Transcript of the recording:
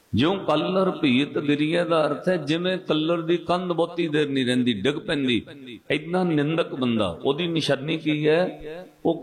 ਜਿਉਂ ਕਲਰ ਭੀਤ ਗਿਰੀਏ ਦਾ ਅਰਥ ਹੈ ਜਿਵੇਂ ਕਲਰ ਦੀ ਕੰਧ ਬਹੁਤੀ ਦੇਰ ਨਹੀਂ ਰਹਿੰਦੀ, ਡਿੱਗ ਪੈਂਦੀ। ਏਦਾਂ ਨਿੰਦਕ ਬੰਦਾ, ਉਹਦੀ ਨਿਸ਼ਾਨੀ ਕੀ ਹੈ? ਉਹ